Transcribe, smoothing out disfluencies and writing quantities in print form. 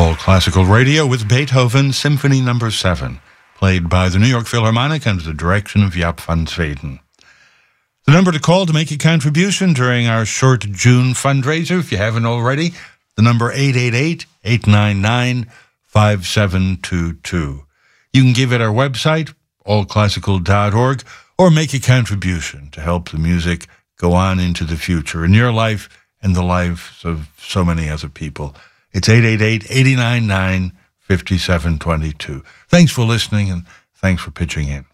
All Classical Radio with Beethoven Symphony No. 7, played by the New York Philharmonic under the direction of Jaap van Zweden. The number to call to make a contribution during our short June fundraiser, if you haven't already, the number 888-899-5722. You can give at our website, allclassical.org, or make a contribution to help the music go on into the future in your life and the lives of so many other people. It's 888-899-5722. Thanks for listening, and thanks for pitching in.